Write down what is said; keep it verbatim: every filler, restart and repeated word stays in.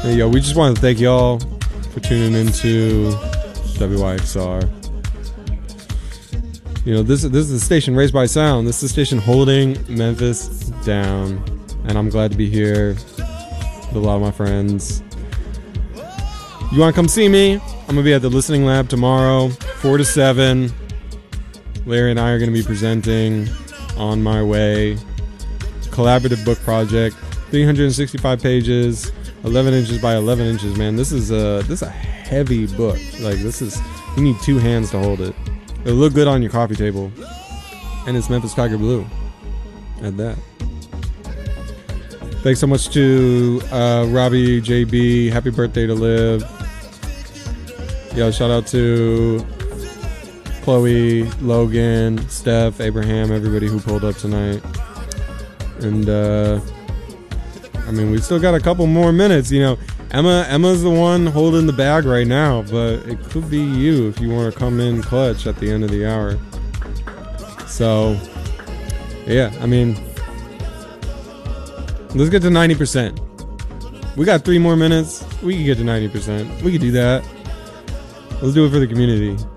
Hey, yo, we just want to thank y'all for tuning into W Y X R. You know, this, this is the station raised by sound. This is the station holding Memphis down. And I'm glad to be here with a lot of my friends. You want to come see me? I'm going to be at the Listening Lab tomorrow, four to seven. Larry and I are going to be presenting On My Way. Collaborative book project. three hundred sixty-five pages. eleven inches by eleven inches, man. This is a this is a heavy book. Like, this is, you need two hands to hold it. It'll look good on your coffee table. And it's Memphis Tiger Blue. At that. Thanks so much to uh, Robbie J B. Happy birthday to Liv. Yo, shout out to Chloe, Logan, Steph, Abraham, everybody who pulled up tonight. And uh I mean, we've still got a couple more minutes, you know. Emma, Emma's the one holding the bag right now, but it could be you if you want to come in clutch at the end of the hour. So, yeah, I mean, let's get to ninety percent. We got three more minutes. We can get to ninety percent. We can do that. Let's do it for the community.